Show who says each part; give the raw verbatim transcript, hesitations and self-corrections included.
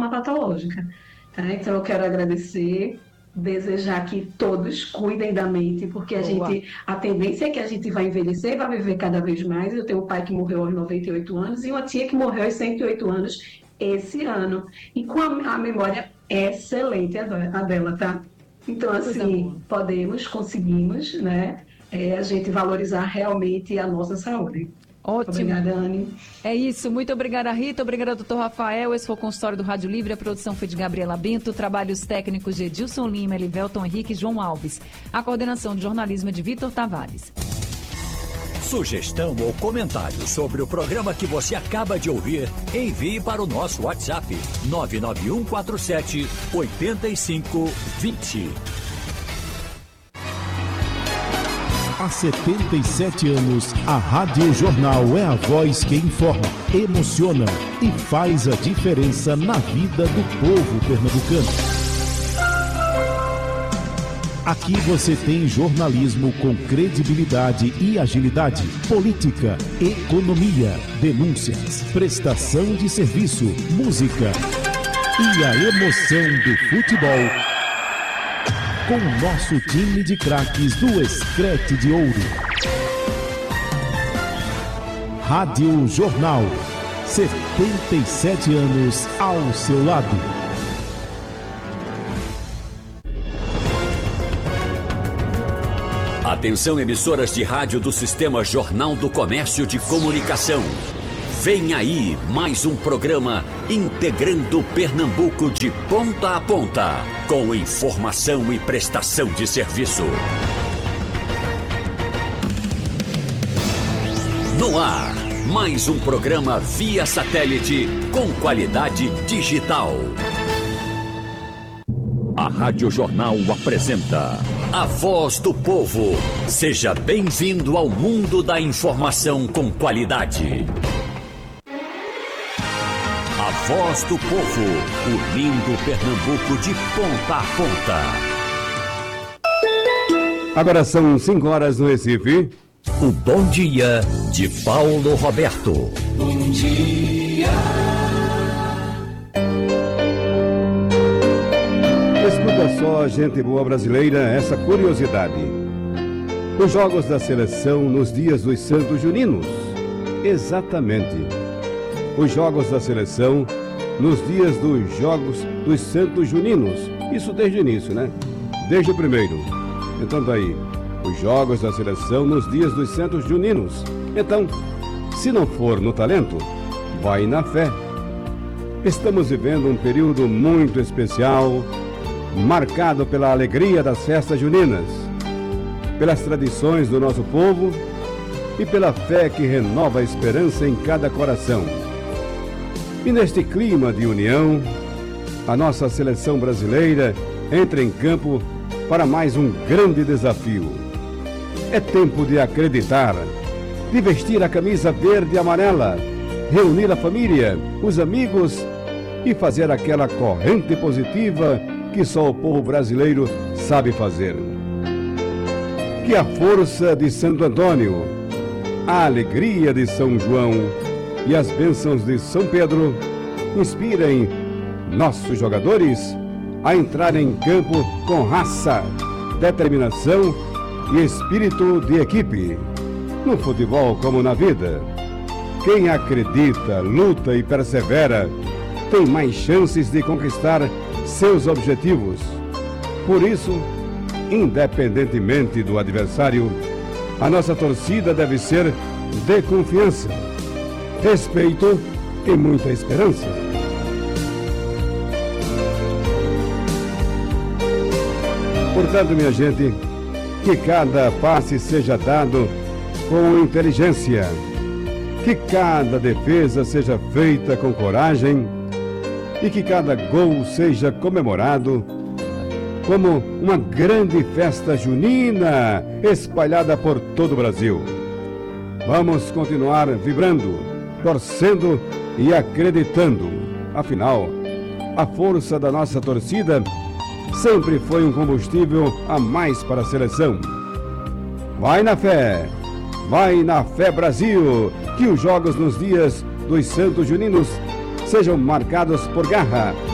Speaker 1: forma patológica. Tá? Então, eu quero agradecer, desejar que todos cuidem da mente, porque a
Speaker 2: Boa.
Speaker 1: gente, a tendência é que a gente vai envelhecer, vai viver cada vez mais. Eu tenho um pai que morreu aos noventa e oito anos e uma tia que morreu aos cento e oito anos esse ano. E com a, a memória excelente a, a dela, tá? Então,
Speaker 2: Coisa
Speaker 1: assim,
Speaker 2: boa.
Speaker 1: podemos, conseguimos, né? É, a gente valorizar realmente a nossa saúde.
Speaker 2: Ótimo.
Speaker 1: Obrigada, Anne.
Speaker 2: É isso. Muito obrigada, Rita. Obrigada, doutor Rafael. Esse foi o consultório do Rádio Livre. A produção foi de Gabriela Bento. Trabalhos técnicos de Edilson Lima, Elivelton Henrique e João Alves. A coordenação de jornalismo é de Vitor Tavares.
Speaker 3: Sugestão ou comentário sobre o programa que você acaba de ouvir, envie para o nosso WhatsApp nove nove um quatro sete oito cinco dois zero.
Speaker 4: Há setenta e sete anos, a Rádio Jornal é a voz que informa, emociona e faz a diferença na vida do povo pernambucano. Aqui você tem jornalismo com credibilidade e agilidade, política, economia, denúncias, prestação de serviço, música e a emoção do futebol. Com o nosso time de craques do Escrete de Ouro. Rádio Jornal, setenta e sete anos ao seu lado.
Speaker 3: Atenção, emissoras de rádio do Sistema Jornal do Comércio de Comunicação. Vem aí mais um programa integrando Pernambuco de ponta a ponta, com informação e prestação de serviço. No ar, mais um programa via satélite com qualidade digital. A Rádio Jornal apresenta A Voz do Povo. Seja bem-vindo ao mundo da informação com qualidade. A Voz do Povo, unindo Pernambuco de ponta a ponta.
Speaker 5: Agora são cinco horas no Recife.
Speaker 3: O Bom Dia de Paulo Roberto.
Speaker 6: Bom dia.
Speaker 5: Escuta só, gente boa brasileira, essa curiosidade. Os jogos da seleção nos dias dos Santos Juninos. Exatamente. Os jogos da seleção nos dias dos Jogos dos Santos Juninos. Isso desde o início, né? Desde o primeiro. Então daí, os jogos da seleção nos dias dos Santos Juninos. Então, se não for no talento, vai na fé. Estamos vivendo um período muito especial, marcado pela alegria das festas juninas, pelas tradições do nosso povo e pela fé que renova a esperança em cada coração. E neste clima de união, a nossa seleção brasileira entra em campo para mais um grande desafio. É tempo de acreditar, de vestir a camisa verde e amarela, reunir a família, os amigos e fazer aquela corrente positiva que só o povo brasileiro sabe fazer. Que a força de Santo Antônio, a alegria de São João e as bênçãos de São Pedro inspirem nossos jogadores a entrar em campo com raça, determinação e espírito de equipe. No futebol como na vida, quem acredita, luta e persevera tem mais chances de conquistar seus objetivos. Por isso, independentemente do adversário, a nossa torcida deve ser de confiança, respeito e muita esperança. Portanto, minha gente, que cada passe seja dado com inteligência, que cada defesa seja feita com coragem e que cada gol seja comemorado como uma grande festa junina espalhada por todo o Brasil. Vamos continuar vibrando, torcendo e acreditando. Afinal, a força da nossa torcida sempre foi um combustível a mais para a seleção. Vai na fé, vai na fé Brasil, que os jogos nos dias dos Santos Juninos sejam marcados por garra,